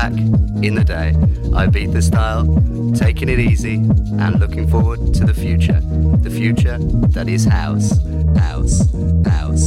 back in the day. I beat the style, taking it easy and looking forward to the future. The future that is house, house, house.